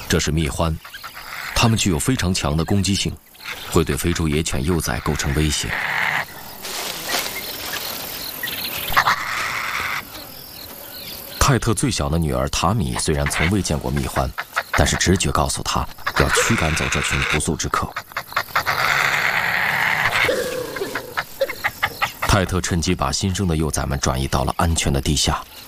这是蜜獾，它们具有非常强的攻击性，会对非洲野犬幼崽构成威胁。泰特最小的女儿塔米虽然从未见过蜜獾，但是直觉告诉她要驱赶走这群不速之客。泰特趁机把新生的幼崽们转移到了安全的地下。